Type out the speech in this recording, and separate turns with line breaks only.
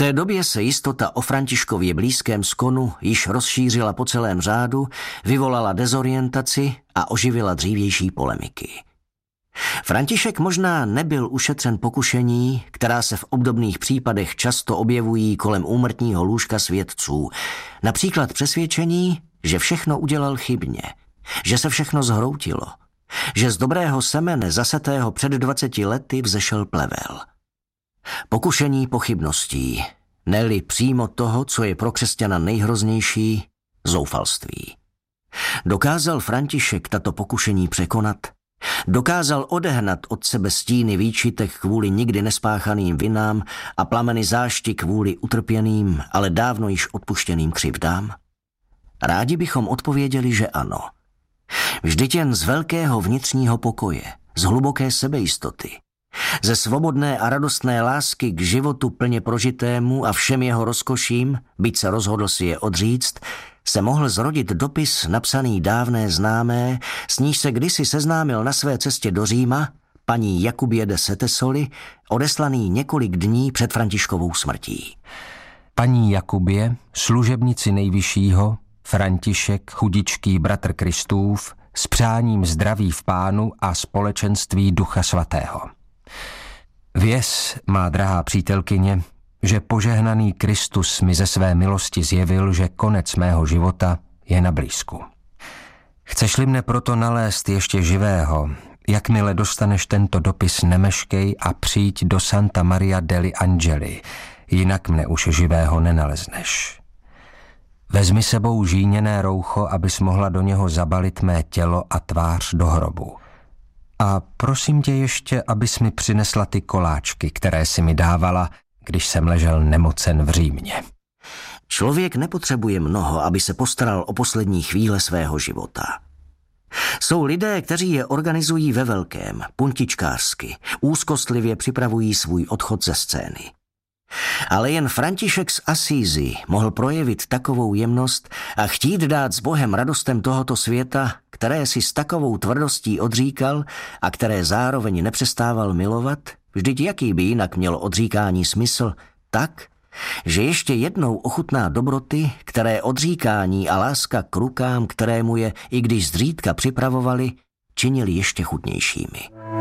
té době se jistota o Františkově blízkém skonu již rozšířila po celém řádu, vyvolala dezorientaci a oživila dřívější polemiky. František možná nebyl ušetřen pokušení, která se v obdobných případech často objevují kolem úmrtního lůžka svědců, například přesvědčení, že všechno udělal chybně, že se všechno zhroutilo, že z dobrého semene zasetého před 20 lety vzešel plevel. Pokušení pochybností, ne-li přímo toho, co je pro křesťana nejhroznější, zoufalství. Dokázal František tato pokušení překonat? Dokázal odehnat od sebe stíny výčitek kvůli nikdy nespáchaným vinám a plameny zášti kvůli utrpěným, ale dávno již odpuštěným křivdám? Rádi bychom odpověděli, že ano. Vždyť jen z velkého vnitřního pokoje, z hluboké sebejistoty, ze svobodné a radostné lásky k životu plně prožitému a všem jeho rozkoším, byť se rozhodl si je odříct, se mohl zrodit dopis napsaný dávné známé, s níž se kdysi seznámil na své cestě do Říma, paní Jakubě de Setesoli, odeslaný několik dní před Františkovou smrtí.
Paní Jakubě, služebnici nejvyššího, František, chudičký bratr Kristův, s přáním zdraví v Pánu a společenství Ducha Svatého. Věz, má drahá přítelkyně, že požehnaný Kristus mi ze své milosti zjevil, že konec mého života je na blízku. Chceš-li mne proto nalézt ještě živého, jakmile dostaneš tento dopis, nemeškej a přijď do Santa Maria degli Angeli, jinak mne už živého nenalezneš. Vezmi sebou žíněné roucho, abys mohla do něho zabalit mé tělo a tvář do hrobu. A prosím tě ještě, abys mi přinesla ty koláčky, které si mi dávala, když jsem ležel nemocen v Římě.
Člověk nepotřebuje mnoho, aby se postaral o poslední chvíle svého života. Jsou lidé, kteří je organizují ve velkém, puntičkářsky, úzkostlivě připravují svůj odchod ze scény. Ale jen František z Asízy mohl projevit takovou jemnost a chtít dát s Bohem radostem tohoto světa, které si s takovou tvrdostí odříkal a které zároveň nepřestával milovat, vždyť jaký by jinak mělo odříkání smysl, tak, že ještě jednou ochutná dobroty, které odříkání a láska k rukám, které mu je, i když zřídka připravovali, činili ještě chutnějšími.